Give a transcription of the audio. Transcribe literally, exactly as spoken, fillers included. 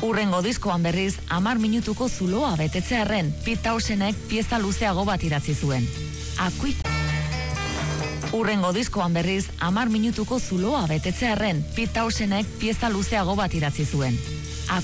Urrengo diskoan berriz, hamar minutuko zuloa betetzearren, Pete Townshendek pieza luzeago bat idatzi zuen. Akuik... Urrengo diskoan berriz, hamar minutuko zuloa betetzearren, Pete Townshendek pieza luzeago bat idatzi zuen.